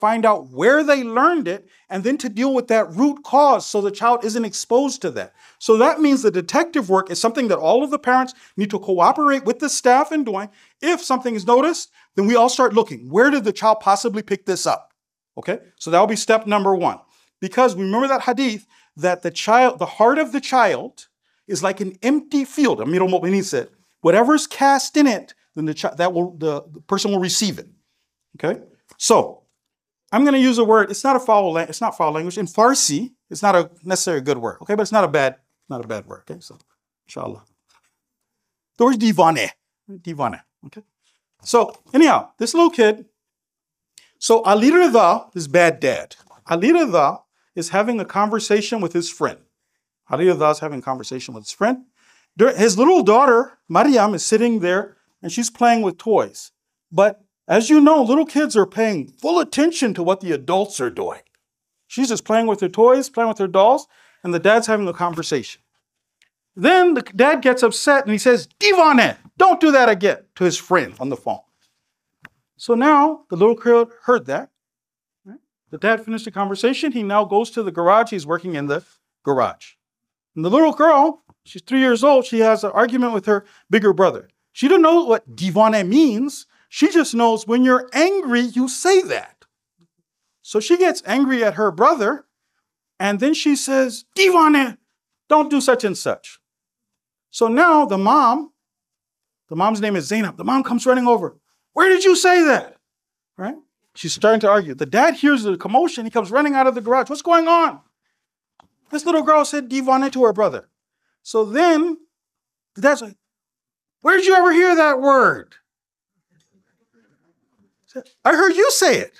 find out where they learned it, and then to deal with that root cause so the child isn't exposed to that. So that means the detective work is something that all of the parents need to cooperate with the staff in doing. If something is noticed, then we all start looking. Where did the child possibly pick this up? Okay, so that'll be step number one. Because remember that hadith that the heart of the child is like an empty field. Amir al-Mu'mineen said, whatever's cast in it, then the person will receive it. Okay, so I'm going to use a word. It's not foul language. In Farsi, it's not necessarily a good word. Okay, but it's not a bad word. Okay, so inshallah. The word divane. Okay. So anyhow, this little kid. So Ali Rida is bad dad. Ali Rida is having a conversation with his friend. Ali Rida is having a conversation with his friend. His little daughter, Maryam, is sitting there and she's playing with toys. But as you know, little kids are paying full attention to what the adults are doing. She's just playing with her toys, playing with her dolls, and the dad's having a conversation. Then the dad gets upset and he says, Divane, don't do that again, to his friend on the phone. So now the little girl heard that. Right? The dad finished the conversation. He now goes to the garage. He's working in the garage. And the little girl, she's 3 years old. She has an argument with her bigger brother. She doesn't know what divane means. She just knows when you're angry, you say that. So she gets angry at her brother. And then she says, Divane, don't do such and such. So now the mom's name is Zainab. The mom comes running over. Where did you say that? Right? She's starting to argue. The dad hears the commotion. He comes running out of the garage. What's going on? This little girl said divane to her brother. So then the dad's like, where did you ever hear that word? I heard you say it.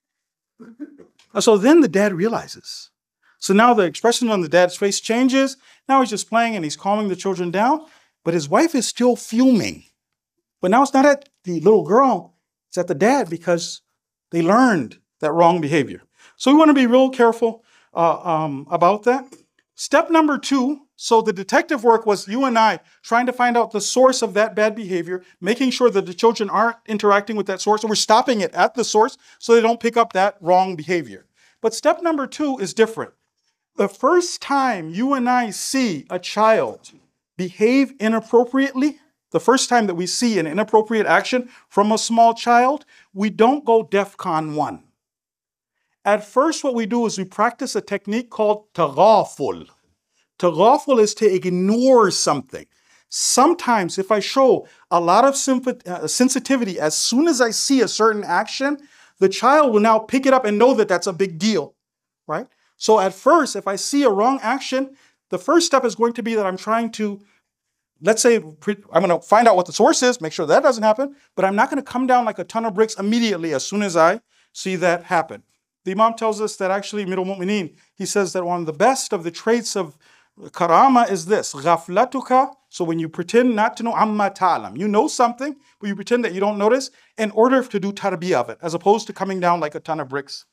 So then the dad realizes. So now the expression on the dad's face changes. Now he's just playing and he's calming the children down. But his wife is still fuming. But now it's not at the little girl, it's at the dad because they learned that wrong behavior. So we want to be real careful about that. Step number 2, so the detective work was you and I trying to find out the source of that bad behavior, making sure that the children aren't interacting with that source, and we're stopping it at the source so they don't pick up that wrong behavior. But step number 2 is different. The first time you and I see a child behave inappropriately, the first time that we see an inappropriate action from a small child, we don't go DEFCON 1. At first, what we do is we practice a technique called taghaful. Taghaful is to ignore something. Sometimes, if I show a lot of sensitivity, as soon as I see a certain action, the child will now pick it up and know that that's a big deal, right? So at first, if I see a wrong action, the first step is going to be that I'm trying to, let's say, I'm going to find out what the source is, make sure that doesn't happen, but I'm not going to come down like a ton of bricks immediately as soon as I see that happen. The Imam tells us that actually, Amir al-Mu'mineen, he says that one of the best of the traits of karama is this, ghaflatuka, so when you pretend not to know, amma ta'lam, you know something, but you pretend that you don't notice in order to do tarbiyah of it, as opposed to coming down like a ton of bricks.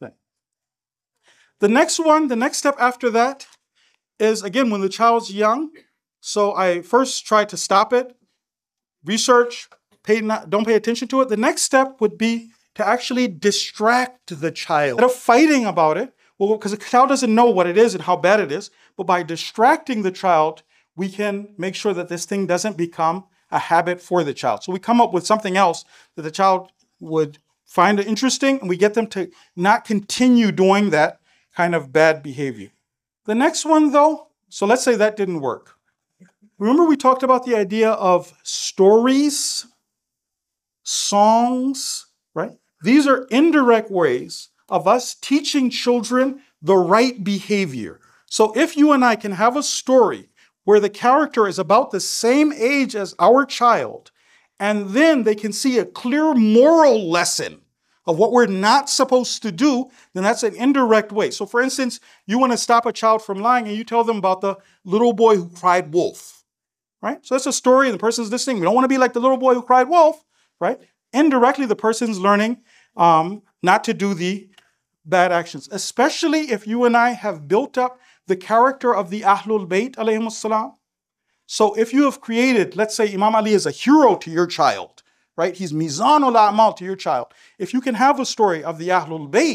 The next step after that is, again, when the child's young, so I first try to stop it, research, don't pay attention to it. The next step would be to actually distract the child. Instead of fighting about it, well, because the child doesn't know what it is and how bad it is, but by distracting the child, we can make sure that this thing doesn't become a habit for the child. So we come up with something else that the child would find interesting, and we get them to not continue doing that kind of bad behavior. The next one, though, so let's say that didn't work. Remember we talked about the idea of stories, songs, right? These are indirect ways of us teaching children the right behavior. So if you and I can have a story where the character is about the same age as our child, and then they can see a clear moral lesson of what we're not supposed to do, then that's an indirect way. So for instance, you want to stop a child from lying and you tell them about the little boy who cried wolf, right? So that's a story and the person's listening. We don't want to be like the little boy who cried wolf, right? Indirectly, the person's learning not to do the bad actions, especially if you and I have built up the character of the Ahlul Bayt alayhimus salam. So if you have created, let's say Imam Ali is a hero to your child, right? He's mizanul a'mal to your child. If you can have a story of the Ahlul Bayt